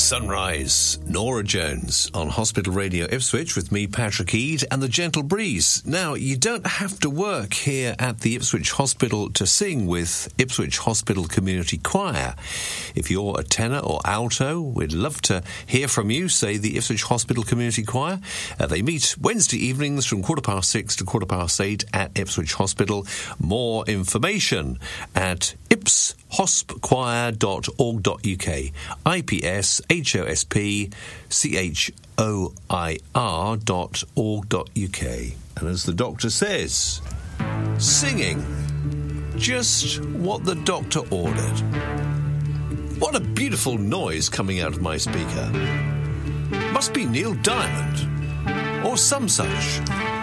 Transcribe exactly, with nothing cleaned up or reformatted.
Sunrise, Nora Jones on Hospital Radio Ipswich with me, Patrick Eade, and the Gentle Breeze. Now, you don't have to work here at the Ipswich Hospital to sing with Ipswich Hospital Community Choir. If you're a tenor or alto, we'd love to hear from you, say the Ipswich Hospital Community Choir. Uh, they meet Wednesday evenings from quarter past six to quarter past eight at Ipswich Hospital. More information at ips hosp choir dot org dot uk. I P S H O S P C H O I R dot org dot uk. And as the doctor says, singing just what the doctor ordered. What a beautiful noise coming out of my speaker. Must be Neil Diamond or some such.